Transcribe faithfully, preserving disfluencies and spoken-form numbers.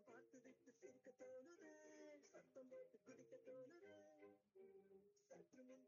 பார்த்து விட்டு சிரிக்க தோணுது, சத்தம் போட்டு குதிக்க தோணுது. சற்று முன்